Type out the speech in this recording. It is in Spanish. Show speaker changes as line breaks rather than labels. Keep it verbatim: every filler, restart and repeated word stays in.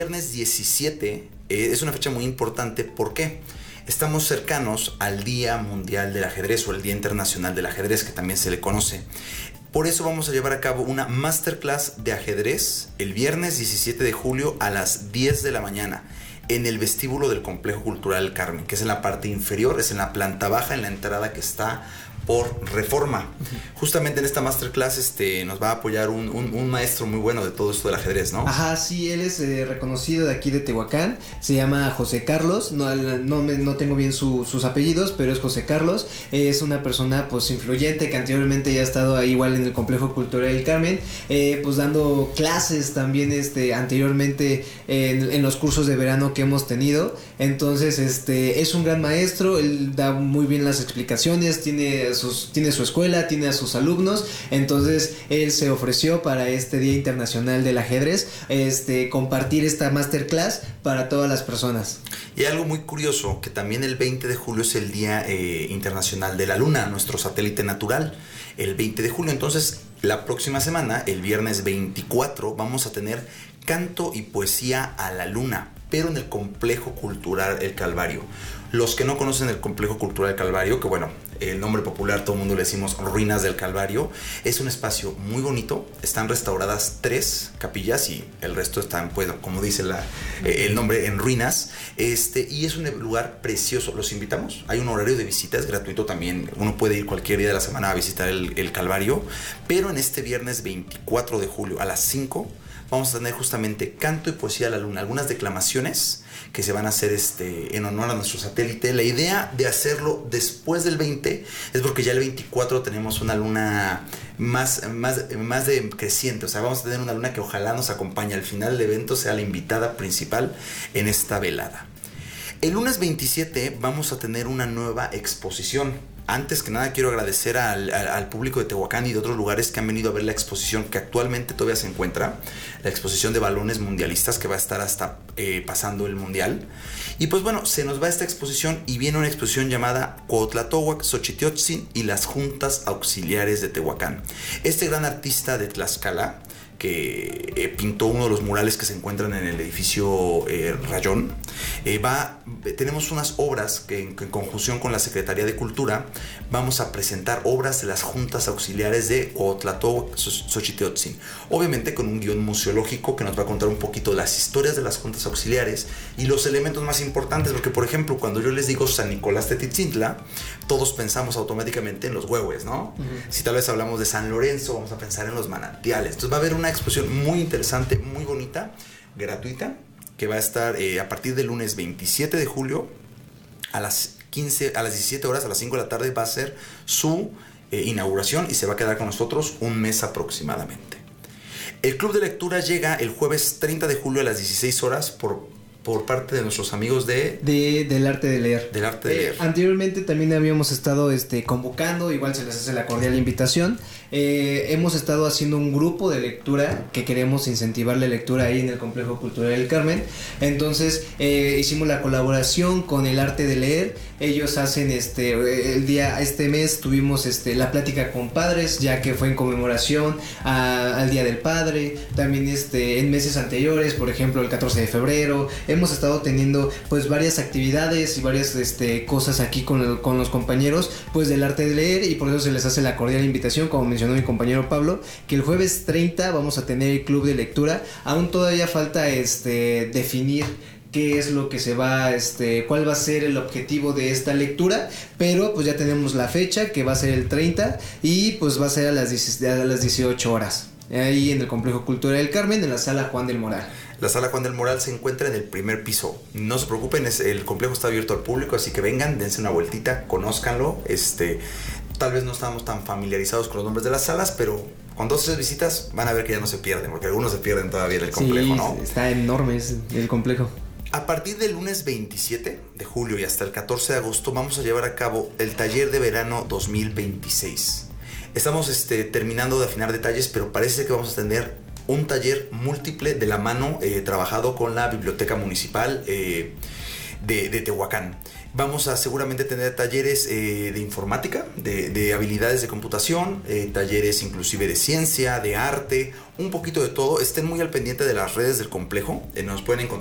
Viernes diecisiete eh, es una fecha muy importante. ¿Por qué? Estamos cercanos al Día Mundial del Ajedrez o el Día Internacional del Ajedrez, que también se le conoce. Por eso vamos a llevar a cabo una masterclass de ajedrez el viernes diecisiete de julio a las diez de la mañana en el vestíbulo del Complejo Cultural El Carmen, que es en la parte inferior, es en la planta baja, en la entrada que está por Reforma. Uh-huh. Justamente en esta masterclass este, nos va a apoyar un, un, un maestro muy bueno de todo esto del ajedrez, ¿no?
Ajá, sí, él es eh, reconocido de aquí de Tehuacán, se llama José Carlos, no, no, me, no tengo bien su, sus apellidos, pero es José Carlos, es una persona pues influyente que anteriormente ya ha estado ahí igual en el Complejo Cultural El Carmen, eh, pues dando clases también este, anteriormente en, en los cursos de verano que hemos tenido. Entonces este, es un gran maestro, él da muy bien las explicaciones, tiene Sus, tiene su escuela, tiene a sus alumnos. Entonces él se ofreció para este Día Internacional del Ajedrez este, compartir esta masterclass para todas las personas.
Y algo muy curioso, que también el veinte de julio es el Día eh, Internacional de la Luna, nuestro satélite natural, el veinte de julio. Entonces la próxima semana, el viernes veinticuatro, vamos a tener canto y poesía a la luna, pero en el Complejo Cultural El Calvario. Los que no conocen el Complejo Cultural El Calvario, que bueno, el nombre popular todo el mundo le decimos Ruinas del Calvario, es un espacio muy bonito. Están restauradas tres capillas y el resto están, pues, como dice la, eh, el nombre, en ruinas. Este, y es un lugar precioso. Los invitamos. Hay un horario de visita, es gratuito también. Uno puede ir cualquier día de la semana a visitar el, el Calvario. Pero en este viernes veinticuatro de julio a las cinco vamos a tener justamente canto y poesía a la luna, algunas declamaciones que se van a hacer este, en honor a nuestro satélite. La idea de hacerlo después del veinte es porque ya el veinticuatro tenemos una luna más, más, más de creciente, o sea, vamos a tener una luna que ojalá nos acompañe al final del evento, sea la invitada principal en esta velada. El lunes veintisiete vamos a tener una nueva exposición. Antes que nada quiero agradecer al, al, al público de Tehuacán y de otros lugares que han venido a ver la exposición que actualmente todavía se encuentra, la exposición de balones mundialistas que va a estar hasta eh, pasando el mundial. Y pues bueno, se nos va esta exposición y viene una exposición llamada Cuautlatóhuac, Xochitiotzin y las Juntas Auxiliares de Tehuacán. Este gran artista de Tlaxcala, que eh, pintó uno de los murales que se encuentran en el edificio eh, Rayón, eh, va, tenemos unas obras que en, que en conjunción con la Secretaría de Cultura vamos a presentar obras de las juntas auxiliares de Cuautlatóhuac, Xochitiotzin, obviamente con un guión museológico que nos va a contar un poquito las historias de las juntas auxiliares y los elementos más importantes, porque por ejemplo cuando yo les digo San Nicolás Tetzintla, todos pensamos automáticamente en los huehues, ¿no? Uh-huh. Si tal vez hablamos de San Lorenzo, vamos a pensar en los manantiales. Entonces va a haber una exposición muy interesante, muy bonita, gratuita, que va a estar eh, a partir del lunes veintisiete de julio a las quince, a las diecisiete horas, a las cinco de la tarde va a ser su eh, inauguración y se va a quedar con nosotros un mes aproximadamente. El club de lectura llega el jueves treinta de julio a las dieciséis horas por por parte de nuestros amigos de...
de del arte de leer.
Del arte de leer.
Eh, anteriormente también habíamos estado este, convocando, igual se les hace la cordial invitación. Eh, hemos estado haciendo un grupo de lectura que queremos incentivar la lectura ahí en el Complejo Cultural El Carmen. Entonces eh, hicimos la colaboración con el arte de leer. Ellos hacen este el día, este mes tuvimos este la plática con padres, ya que fue en conmemoración a, al Día del Padre. También este en meses anteriores, por ejemplo el catorce de febrero, hemos estado teniendo pues varias actividades y varias este, cosas aquí con, el, con los compañeros pues del arte de leer, y por eso se les hace la cordial invitación, como mencionó mi compañero Pablo, que el jueves treinta vamos a tener el club de lectura. Aún todavía falta este definir qué es lo que se va, este, cuál va a ser el objetivo de esta lectura, pero pues ya tenemos la fecha, que va a ser el treinta, y pues va a ser a las, diez, a las dieciocho horas, ahí en el Complejo Cultural El Carmen, en la sala Juan del Moral.
La sala Juan del Moral se encuentra en el primer piso. No se preocupen, es, el complejo está abierto al público, así que vengan, dense una vueltita, conózcanlo. Este, tal vez no estamos tan familiarizados con los nombres de las salas, pero con dos o tres visitas van a ver que ya no se pierden, porque algunos se pierden todavía en el complejo,
sí,
¿no?
Está enorme el complejo.
A partir del lunes veintisiete de julio y hasta el catorce de agosto vamos a llevar a cabo el taller de verano dos mil veintiséis. Estamos este, terminando de afinar detalles, pero parece que vamos a tener un taller múltiple de la mano, eh, trabajado con la Biblioteca Municipal eh, de, de Tehuacán. Vamos a seguramente tener talleres eh, de informática, de, de habilidades de computación, eh, talleres inclusive de ciencia, de arte, un poquito de todo. Estén muy al pendiente de las redes del complejo. Eh, nos pueden encontrar